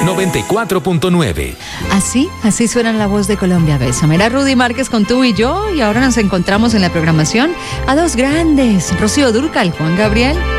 94.9. Así suena la voz de Colombia Bésame. Era Rudy Márquez con Tú y Yo, y ahora nos encontramos en la programación a dos grandes, Rocío Dúrcal, Juan Gabriel.